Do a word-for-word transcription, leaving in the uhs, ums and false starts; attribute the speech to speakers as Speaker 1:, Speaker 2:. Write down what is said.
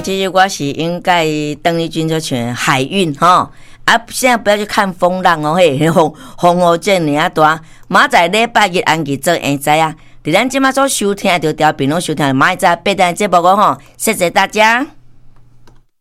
Speaker 1: 嗯，其实我是应该等于军就全海运哈。啊，现在不要去看风浪哦，嘿，风风雨这尔啊大。明仔礼拜日安记做会知啊。伫咱即马所收听着调频拢收听明仔八点节目个吼，谢谢大家。